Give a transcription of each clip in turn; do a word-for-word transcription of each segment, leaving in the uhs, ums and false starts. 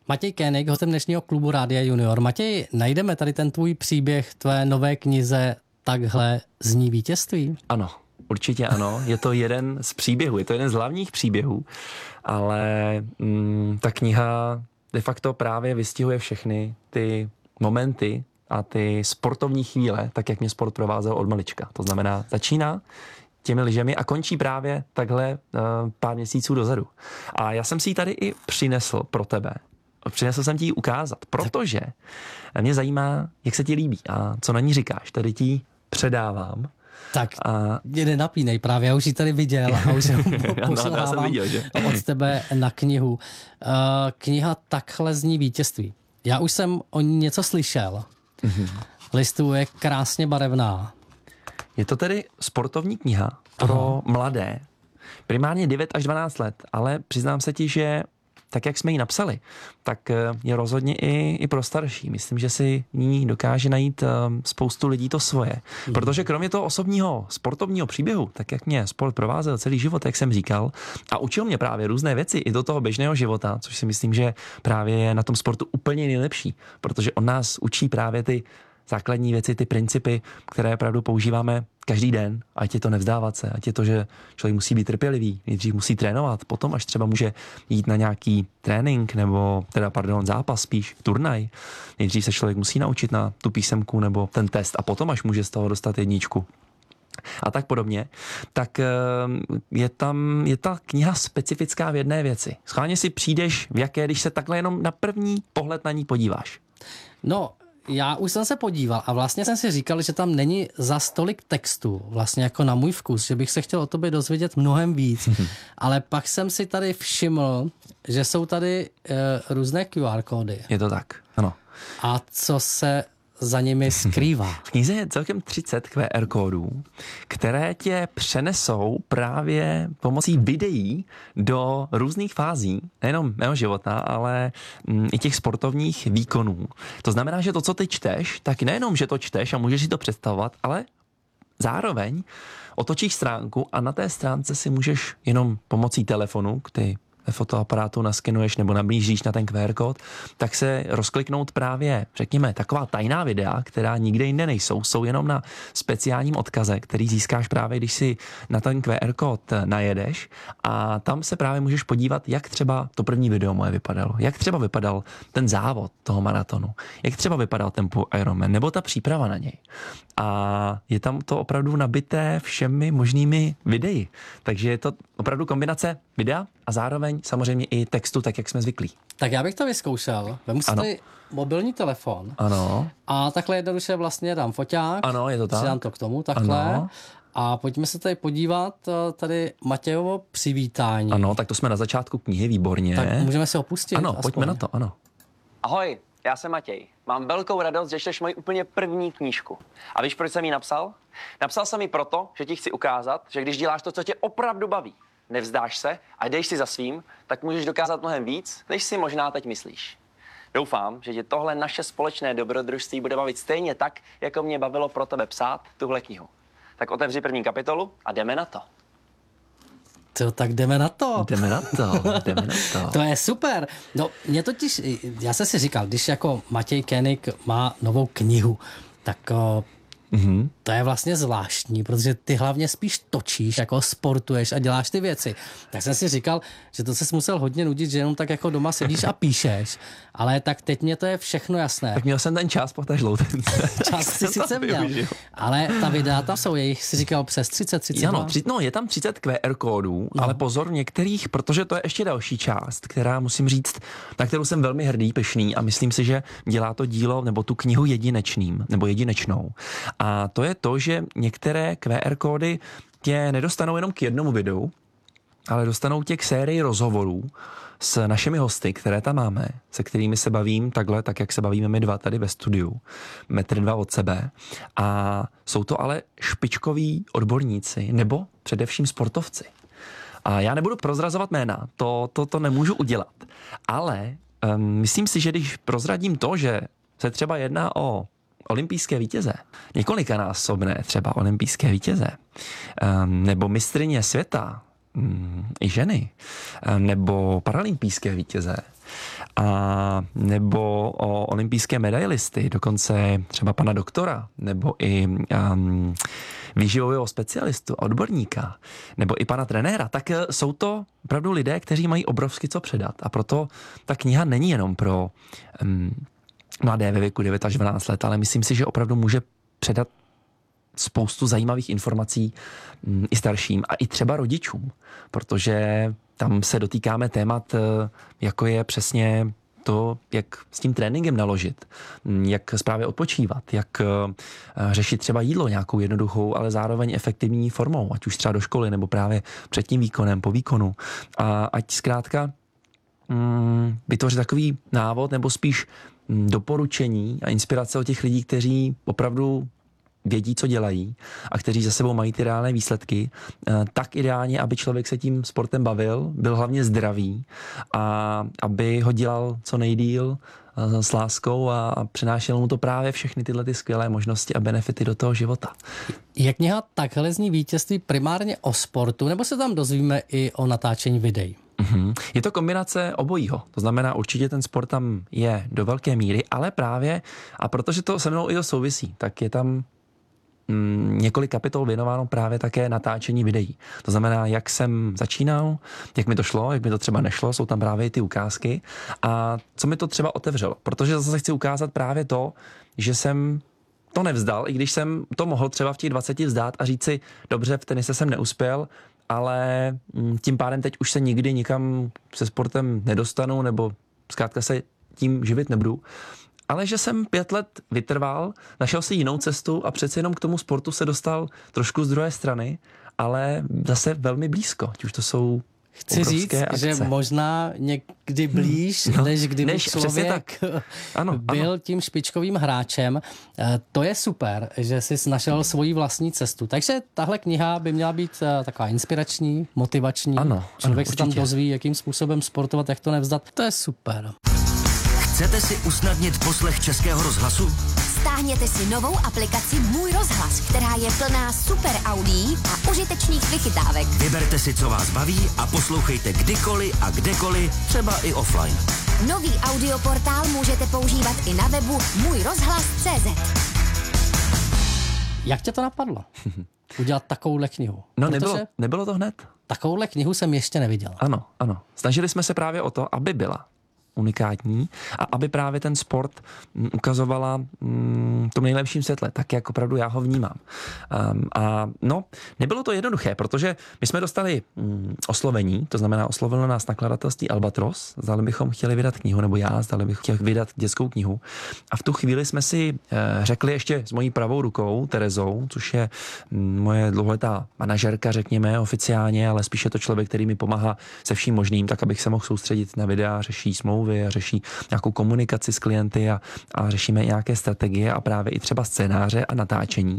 Matěj Koenig, hostem dnešního klubu Rádia Junior. Matěj, najdeme tady ten tvůj příběh, tvé nové knize Takhle zní vítězství? Ano, určitě ano. Je to jeden z příběhů, je to jeden z hlavních příběhů, ale mm, ta kniha de facto právě vystihuje všechny ty momenty a ty sportovní chvíle, tak jak mě sport provázel od malička. To znamená, začíná těmi lyžemi a končí právě takhle uh, pár měsíců dozadu. A já jsem si ji tady i přinesl pro tebe. Přinesl jsem ti ji ukázat, protože mě zajímá, jak se ti líbí a co na ní říkáš. Tady ti předávám. Tak a... mě nenapínej právě, já už ji tady viděl a už poslouchávám od tebe na knihu. Uh, kniha Takhle zní vítězství. Já už jsem o ní něco slyšel. Mm-hmm. Listů je krásně barevná. Je to tedy sportovní kniha pro Aha. mladé, primárně devět až dvanáct let, ale přiznám se ti, že tak, jak jsme ji napsali, tak je rozhodně i, i pro starší. Myslím, že si ní dokáže najít um, spoustu lidí to svoje. Mm. Protože kromě toho osobního sportovního příběhu, tak jak mě sport provázel celý život, jak jsem říkal, a učil mě právě různé věci i do toho běžného života, což si myslím, že právě je na tom sportu úplně nejlepší, protože on nás učí právě ty základní věci, ty principy, které opravdu používáme každý den, ať je to nevzdávat se, ať je to, že člověk musí být trpělivý, nejdřív musí trénovat, potom až třeba může jít na nějaký trénink, nebo teda, pardon, zápas spíš, turnaj. Nejdřív se člověk musí naučit na tu písemku nebo ten test a potom až může z toho dostat jedničku. A tak podobně, tak je tam, je ta kniha specifická v jedné věci. Schválně si přijdeš v jaké, když se takhle jenom na první pohled na ní podíváš. No, já už jsem se podíval a vlastně jsem si říkal, že tam není za stolik textu, vlastně jako na můj vkus, že bych se chtěl o tobě dozvědět mnohem víc, ale pak jsem si tady všiml, že jsou tady e, různé Q R kódy. Je to tak, ano. A co se za nimi skrývá? V knize je celkem třicet Q R kódů, které tě přenesou právě pomocí videí do různých fází, nejenom mého života, ale i těch sportovních výkonů. To znamená, že to, co ty čteš, tak nejenom, že to čteš a můžeš si to představovat, ale zároveň otočíš stránku a na té stránce si můžeš jenom pomocí telefonu, který fotoaparátu naskenuješ nebo nablížíš na ten Q R kód, tak se rozkliknout právě, řekněme, taková tajná videa, která nikde jinde nejsou, jsou jenom na speciálním odkaze, který získáš právě, když si na ten Q R kód najedeš a tam se právě můžeš podívat, jak třeba to první video moje vypadalo, jak třeba vypadal ten závod toho maratonu, jak třeba vypadal ten půl Ironman, nebo ta příprava na něj. A je tam to opravdu nabité všemi možnými videi. Takže je to opravdu kombinace videa a zároveň samozřejmě i textu, tak jak jsme zvyklí. Tak já bych to vyzkoušel. Vemu si tady mobilní telefon. Ano. A takhle jednoduše vlastně dám foťák. Ano, je to tak. Přidám to k tomu, takhle. Ano. A pojďme se tady podívat tady Matějovo přivítání. Ano, tak to jsme na začátku knihy, výborně. Tak můžeme se opustit. Ano, aspoň. pojďme na to, ano. Ahoj, já jsem Matěj. Mám velkou radost, že čteš moji úplně první knížku. A víš, proč jsem ji napsal? Napsal jsem ji proto, že ti chci ukázat, že když děláš to, co tě opravdu baví, nevzdáš se a jdeš si za svým, tak můžeš dokázat mnohem víc, než si možná teď myslíš. Doufám, že tě tohle naše společné dobrodružství bude bavit stejně tak, jako mě bavilo pro tebe psát tuhle knihu. Tak otevři první kapitolu a jdeme na to. To, tak jdeme na to. Jdeme na to, jdeme na to. To je super. No, mě totiž, já jsem si říkal, když jako Matěj Koenig má novou knihu, tak o, mm-hmm. to je vlastně zvláštní, protože ty hlavně spíš točíš, jako sportuješ a děláš ty věci. Tak jsem si říkal, že to ses musel hodně nudit, že jenom tak jako doma sedíš a píšeš, ale tak teď mě to je všechno jasné. Tak měl jsem ten čas po té žloutence. Čas si sice měl, ale ta videa tam jsou, je jich si říkal přes třicet, třicet dva. Ano, tři, no je tam třicet Q R kódů, no. Ale pozor, některých, protože to je ještě další část, která musím říct, na kterou jsem velmi hrdý, pyšný a myslím si, že dělá to dílo nebo tu knihu jedinečným, nebo jedinečnou. A to je to, že některé Q R kódy tě nedostanou jenom k jednomu videu, ale dostanou tě k sérii rozhovorů s našimi hosty, které tam máme, se kterými se bavím takhle, tak jak se bavíme my dva tady ve studiu, metr dva od sebe. A jsou to ale špičkoví odborníci nebo především sportovci. A já nebudu prozrazovat jména, to, to, to nemůžu udělat. Ale um, myslím si, že když prozradím to, že se třeba jedná o olympijské vítěze, několikanásobné třeba olympijské vítěze, um, nebo mistryně světa, mm, i ženy, nebo paralympijské vítěze, a nebo o olympijské medailisty, dokonce třeba pana doktora, nebo i um, výživového specialistu, odborníka, nebo i pana trenéra, tak jsou to opravdu lidé, kteří mají obrovsky co předat. A proto ta kniha není jenom pro um, mladé ve věku devět až dvanáct let, ale myslím si, že opravdu může předat spoustu zajímavých informací um, i starším a i třeba rodičům, protože tam se dotýkáme témat, jako je přesně to, jak s tím tréninkem naložit, jak správně odpočívat, jak řešit třeba jídlo nějakou jednoduchou, ale zároveň efektivní formou, ať už třeba do školy, nebo právě před tím výkonem, po výkonu. A ať zkrátka mm, vytvořit takový návod, nebo spíš doporučení a inspirace od těch lidí, kteří opravdu vědí, co dělají a kteří za sebou mají ty reálné výsledky, tak ideálně, aby člověk se tím sportem bavil, byl hlavně zdravý a aby ho dělal co nejdýl s láskou a přinášel mu to právě všechny tyhle ty skvělé možnosti a benefity do toho života. Je kniha Takhle zní vítězství primárně o sportu, nebo se tam dozvíme i o natáčení videí? Mm-hmm. Je to kombinace obojího. To znamená, určitě ten sport tam je do velké míry, ale právě, a protože to se mnou i to souvisí, tak je tam několik kapitol věnováno právě také natáčení videí. To znamená, jak jsem začínal, jak mi to šlo, jak mi to třeba nešlo, jsou tam právě ty ukázky a co mi to třeba otevřelo. Protože zase chci ukázat právě to, že jsem to nevzdal, i když jsem to mohl třeba v těch dvaceti vzdát a říct si, dobře, v tenise jsem neuspěl, ale tím pádem teď už se nikdy nikam se sportem nedostanu nebo zkrátka se tím živit nebudu. Ale že jsem pět let vytrval, našel si jinou cestu a přece jenom k tomu sportu se dostal trošku z druhé strany, ale zase velmi blízko. Už to jsou Chci říct, akce. že možná někdy blíž, no, než kdyby než, člověk ano, byl ano. tím špičkovým hráčem. To je super, že jsi našel svoji vlastní cestu. Takže tahle kniha by měla být taková inspirační, motivační. Ano, člověk ano, se tam dozví, jakým způsobem sportovat, jak to nevzdat. To je super. Chcete si usnadnit poslech Českého rozhlasu? Stáhněte si novou aplikaci Můj rozhlas, která je plná super audií a užitečných vychytávek. Vyberte si, co vás baví a poslouchejte kdykoliv a kdekoliv, třeba i offline. Nový audioportál můžete používat i na webu můj rozhlas tečka cé zet. Jak tě to napadlo? Udělat takovouhle knihu? No nebylo, nebylo to hned. Takovouhle knihu jsem ještě neviděl. Ano, ano. Snažili jsme se právě o to, aby byla unikátní a aby právě ten sport ukazovala mm, v tom nejlepším světle, tak jak opravdu já ho vnímám. Um, a no, nebylo to jednoduché, protože my jsme dostali mm, oslovení, to znamená oslovilo nás nakladatelství Albatros, zdali bychom chtěli vydat knihu, nebo já, zdali bych chtěl vydat dětskou knihu. A v tu chvíli jsme si eh, řekli ještě s mojí pravou rukou, Terezou, což je mm, moje dlouholetá manažerka, řekněme oficiálně, ale spíše to člověk, který mi pomáhá se vším možným, tak abych se mohl soustředit na videa, řeší smlouvy a řeší nějakou komunikaci s klienty a, a řešíme nějaké strategie a právě i třeba scénáře a natáčení.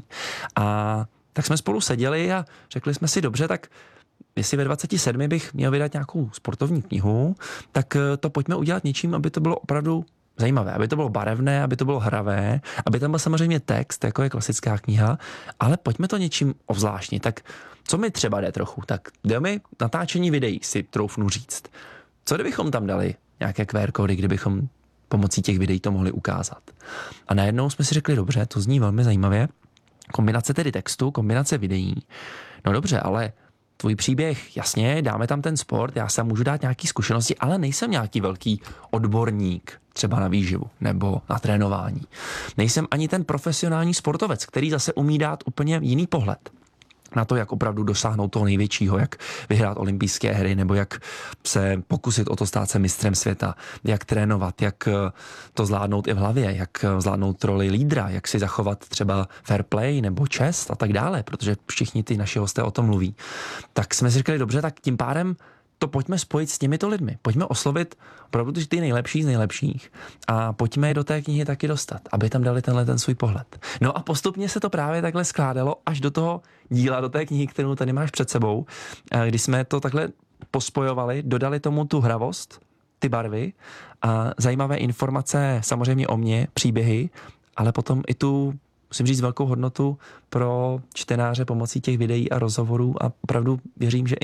A tak jsme spolu seděli a řekli jsme si, dobře, tak jestli ve dvaceti sedmi bych měl vydat nějakou sportovní knihu, tak to pojďme udělat něčím, aby to bylo opravdu zajímavé, aby to bylo barevné, aby to bylo hravé, aby tam byl samozřejmě text, jako je klasická kniha, ale pojďme to něčím obzvláštnit. Tak co mi třeba jde trochu? Tak jde mi natáčení videí, si troufnu říct. Co kdybychom tam dali nějaké Q R kódy, kdybychom pomocí těch videí to mohli ukázat. A najednou jsme si řekli, dobře, to zní velmi zajímavě. Kombinace tedy textu, kombinace videí. No dobře, ale tvůj příběh, jasně, dáme tam ten sport, já se můžu dát nějaké zkušenosti, ale nejsem nějaký velký odborník třeba na výživu nebo na trénování. Nejsem ani ten profesionální sportovec, který zase umí dát úplně jiný pohled na to, jak opravdu dosáhnout toho největšího, jak vyhrát olympijské hry, nebo jak se pokusit o to stát se mistrem světa, jak trénovat, jak to zvládnout i v hlavě, jak zvládnout roli lídra, jak si zachovat třeba fair play nebo čest a tak dále, protože všichni ty naši hosté o tom mluví. Tak jsme si říkali, dobře, tak tím pádem to pojďme spojit s těmito lidmi. Pojďme oslovit opravdu ty nejlepší z nejlepších a pojďme je do té knihy taky dostat, aby tam dali tenhle ten svůj pohled. No a postupně se to právě takhle skládalo až do toho díla, do té knihy, kterou tady máš před sebou, když jsme to takhle pospojovali, dodali tomu tu hravost, ty barvy a zajímavé informace samozřejmě o mně, příběhy, ale potom i tu, musím říct, velkou hodnotu pro čtenáře pomocí těch videí a rozhovorů a opravdu věřím, že i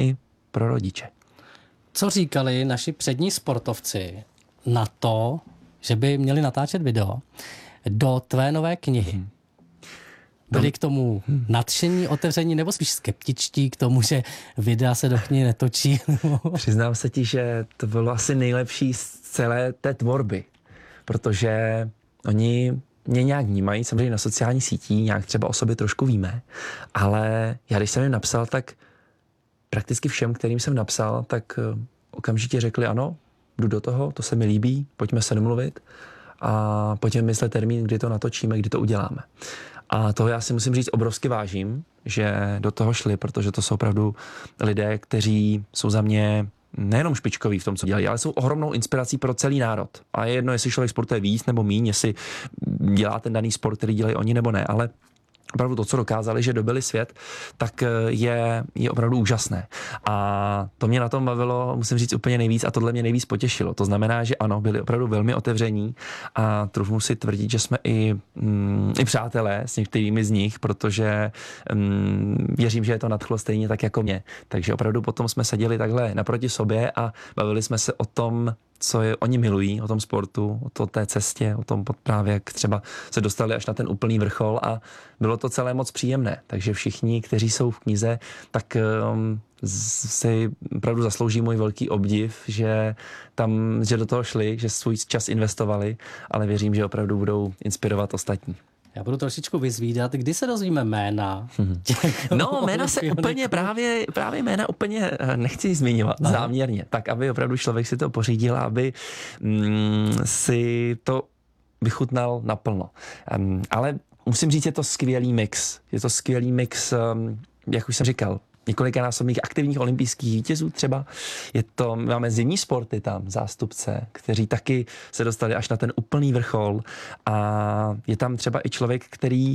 pro rodiče. Co říkali naši přední sportovci na to, že by měli natáčet video do tvé nové knihy? Hmm. Byli k tomu nadšení, otevření nebo spíš skeptičtí k tomu, že videa se do knihy netočí? Přiznám se ti, že to bylo asi nejlepší z celé té tvorby, protože oni mě nějak vnímají, samozřejmě na sociálních sítích, nějak třeba o sobě trošku víme, ale já když jsem jim napsal, tak prakticky všem, kterým jsem napsal, tak okamžitě řekli ano, jdu do toho, to se mi líbí, pojďme se domluvit a pojďme myslet termín, kdy to natočíme, kdy to uděláme. A toho já si musím říct obrovsky vážím, že do toho šli, protože to jsou opravdu lidé, kteří jsou za mě nejenom špičkoví v tom, co dělají, ale jsou ohromnou inspirací pro celý národ. A je jedno, jestli člověk sportuje víc nebo míň, jestli dělá ten daný sport, který dělají oni nebo ne, ale opravdu to, co dokázali, že dobili svět, tak je, je opravdu úžasné. A to mě na tom bavilo, musím říct, úplně nejvíc a tohle mě nejvíc potěšilo. To znamená, že ano, byli opravdu velmi otevření a trochu si tvrdit, že jsme i, mm, i přátelé s některými z nich, protože mm, věřím, že je to nadchlo stejně tak jako mě. Takže opravdu potom jsme seděli takhle naproti sobě a bavili jsme se o tom, co je, oni milují, o tom sportu, o to, té cestě, o tom právě, jak třeba se dostali až na ten úplný vrchol a bylo to celé moc příjemné. Takže všichni, kteří jsou v knize, tak um, si opravdu zaslouží můj velký obdiv, že tam, že do toho šli, že svůj čas investovali, ale věřím, že opravdu budou inspirovat ostatní. Já budu trošičku vyzvídat, kdy se dozvíme jména. Těch, no, jména se úplně právě, právě jména úplně nechci zmiňovat Aha. záměrně, tak aby opravdu člověk si to pořídil, aby mm, si to vychutnal naplno. Um, ale musím říct, je to skvělý mix. Je to skvělý mix, um, jak už jsem říkal, několikanásobných aktivních olympijských vítězů třeba. Je to, máme zimní sporty tam, zástupce, kteří taky se dostali až na ten úplný vrchol a je tam třeba i člověk, který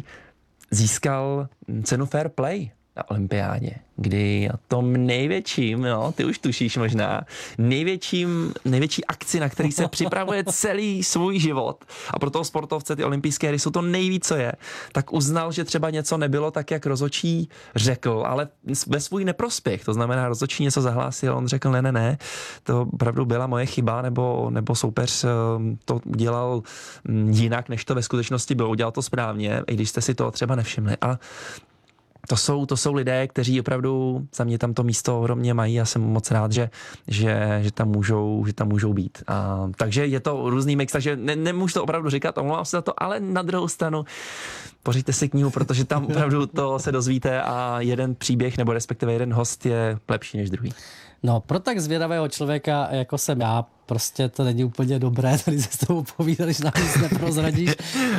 získal cenu Fair Play na olympiádě, kdy o tom největším, no, ty už tušíš možná, největším, největší akci, na který se připravuje celý svůj život a pro toho sportovce ty olympijské hry jsou to nejvíc, co je, tak uznal, že třeba něco nebylo tak, jak rozhodčí řekl, ale ve svůj neprospěch, to znamená rozhodčí něco zahlásil, on řekl ne, ne, ne, to opravdu byla moje chyba, nebo, nebo soupeř to udělal jinak, než to ve skutečnosti bylo, udělal to správně, i když jste si to třeba nevšimli. A To jsou, to jsou lidé, kteří opravdu za mě tam to místo ohromně mají a jsem moc rád, že, že, že, tam, můžou, že tam můžou být. A, takže je to různý mix, takže ne, nemůžu to opravdu říkat, omlouvám se za to, ale na druhou stranu pořiďte si knihu, protože tam opravdu to se dozvíte a jeden příběh nebo respektive jeden host je lepší než druhý. No, pro tak zvědavého člověka, jako jsem já, prostě to není úplně dobré, tady se s tebou povídat, když nám nic neprozradíš.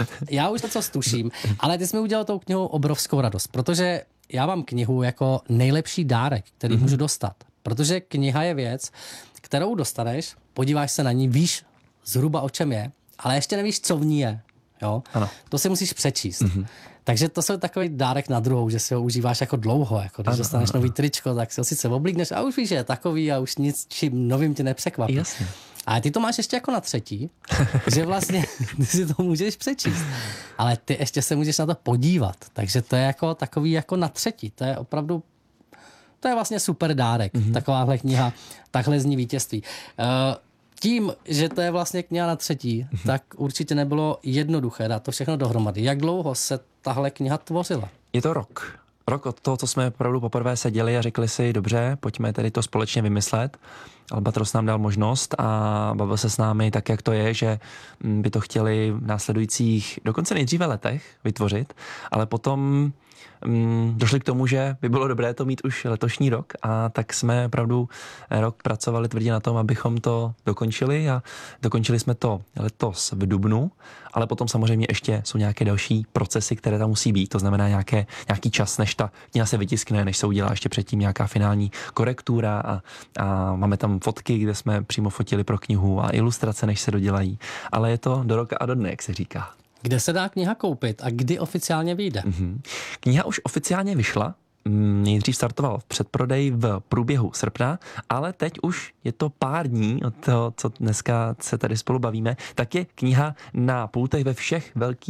Já už to co stuším, ale ty jsi mi udělal tou knihou obrovskou radost, protože já mám knihu jako nejlepší dárek, který mm-hmm. můžu dostat. Protože kniha je věc, kterou dostaneš, podíváš se na ní, víš zhruba o čem je, ale ještě nevíš, co v ní je. Jo? Ano. To si musíš přečíst. Mm-hmm. Takže to jsou takový dárek na druhou, že si ho užíváš jako dlouho. Jako když ano, dostaneš ano. nový tričko, tak si ho sice oblíkneš a už víš, že je takový a už nic čím novým tě nepřekvapí. Jasně. Ale ty to máš ještě jako na třetí, že vlastně ty si to můžeš přečíst. Ale ty ještě se můžeš na to podívat. Takže to je jako takový jako na třetí. To je opravdu, to je vlastně super dárek. Mm-hmm. Takováhle kniha, takhle zní vítězství. Uh, Tím, že to je vlastně kniha na třetí, mm-hmm. tak určitě nebylo jednoduché dát to všechno dohromady. Jak dlouho se tahle kniha tvořila? Je to rok. Rok od toho, co jsme opravdu poprvé seděli a řekli si, dobře, pojďme tedy to společně vymyslet. Albatros nám dal možnost a bavil se s námi tak, jak to je, že by to chtěli v následujících, dokonce nejdříve letech vytvořit, ale potom mm, došli k tomu, že by bylo dobré to mít už letošní rok a tak jsme opravdu rok pracovali tvrdě na tom, abychom to dokončili a dokončili jsme to letos v dubnu, ale potom samozřejmě ještě jsou nějaké další procesy, které tam musí být, to znamená nějaké, nějaký čas, než ta kniha se vytiskne, než se udělá ještě předtím nějaká finální korektura a, a máme tam fotky, kde jsme přímo fotili pro knihu a ilustrace, než se dodělají, ale je to do roka a do dne, jak se říká. Kde se dá kniha koupit a kdy oficiálně vyjde? Mm-hmm. Kniha už oficiálně vyšla, nejdřív startoval v předprodej v průběhu srpna, ale teď už je to pár dní od toho, co dneska se tady spolu bavíme, tak je kniha na pultech ve všech velkých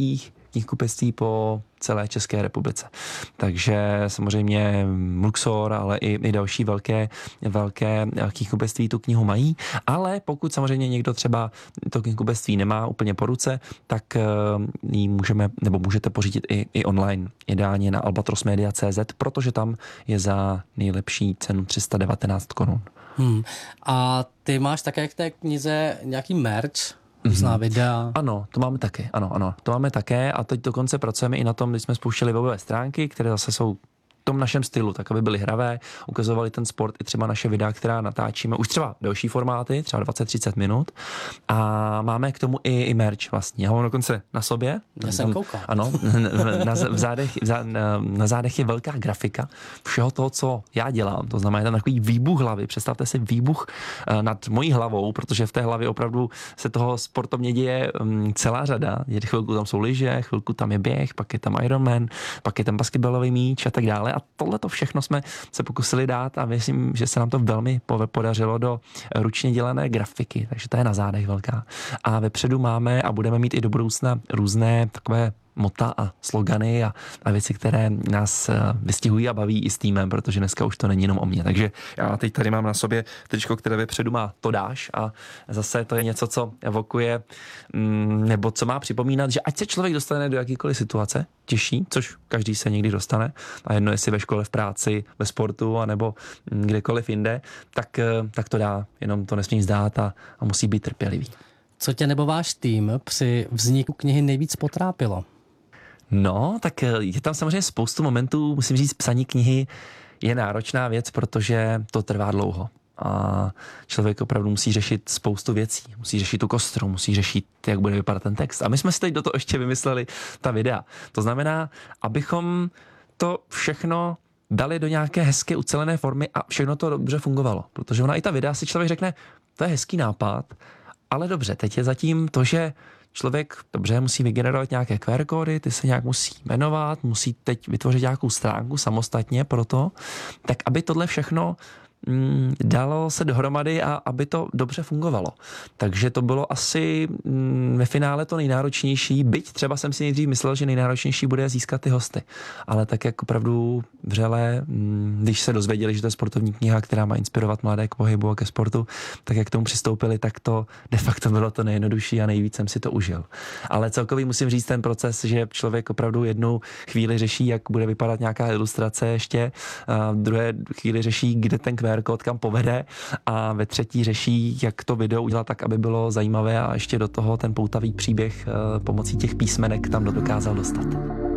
knihkupectví po celé České republice. Takže samozřejmě Luxor, ale i, i další velké, velké knihkupectví tu knihu mají, ale pokud samozřejmě někdo třeba to knihkupectví nemá úplně po ruce, tak ji můžeme, nebo můžete pořídit i, i online, ideálně na albatros media tečka cé zet, protože tam je za nejlepší cenu tři sta devatenáct korun. Hmm. A ty máš také k té knize nějaký merch? Různá videa. Ano, to máme taky, ano, ano, to máme také a teď dokonce pracujeme i na tom, když jsme spouštěli webové stránky, které zase jsou v tom našem stylu, tak aby byly hravé, ukazovali ten sport i třeba naše videa, která natáčíme, už třeba delší formáty, třeba dvacet třicet minut a máme k tomu i, i merch vlastně. Já mám dokonce na sobě. Já jsem koukal. Ano, na, v zádech, na zádech je velká grafika všeho toho, co já dělám. To znamená, je tam takový výbuch hlavy. Představte si výbuch nad mojí hlavou, protože v té hlavě opravdu se toho sportovně děje celá řada. Chvilku tam jsou lyže, chvilku tam je běh, pak je tam Ironman, pak je tam basketbalový míč a tak dále. A tohle to všechno jsme se pokusili dát a myslím, že se nám to velmi podařilo do ručně dělané grafiky, takže to je na zádech velká. A vepředu máme a budeme mít i do budoucna různé takové mota a slogany a, a věci, které nás vystihují a baví i s týmem, protože dneska už to není jenom o mně. Takže já teď tady mám na sobě tričko, které vepředu má to dáš a zase to je něco, co evokuje nebo co má připomínat, že ať se člověk dostane do jakýkoliv situace, těžší, což každý se někdy dostane, a jedno jestli ve škole, v práci, ve sportu, anebo kdekoliv jinde, tak, tak to dá, jenom to nesmí zdát a, a musí být trpělivý. Co tě nebo váš tým při vzniku knihy nejvíc potrápilo? No, tak je tam samozřejmě spoustu momentů, musím říct, psaní knihy je náročná věc, protože to trvá dlouho. A člověk opravdu musí řešit spoustu věcí. Musí řešit tu kostru, musí řešit, jak bude vypadat ten text. A my jsme si teď do toho ještě vymysleli ta videa. To znamená, abychom to všechno dali do nějaké hezké ucelené formy a všechno to dobře fungovalo. Protože ona i ta videa si člověk řekne, to je hezký nápad, ale dobře, teď je zatím to, že člověk dobře musí vygenerovat nějaké Q R kódy, ty se nějak musí jmenovat, musí teď vytvořit nějakou stránku samostatně pro to, tak aby tohle všechno mm, dalo se dohromady a aby to dobře fungovalo. Takže to bylo asi mm, ve finále to nejnáročnější, byť třeba jsem si nejdřív myslel, že nejnáročnější bude získat ty hosty. Ale tak jak opravdu vřele, mm, když se dozvěděli, že to je sportovní kniha, která má inspirovat mladé k pohybu a ke sportu, tak jak k tomu přistoupili, tak to de facto bylo to nejjednodušší a nejvíc jsem si to užil. Ale celkový musím říct ten proces, že člověk opravdu jednou chvíli řeší, jak bude vypadat nějaká ilustrace ještě, a druhé chvíli řeší, kde ten Q R kód kam povede a ve třetí řeší, jak to video udělat tak, aby bylo zajímavé a ještě do toho ten poutavý příběh pomocí těch písmenek tam dokázal dostat.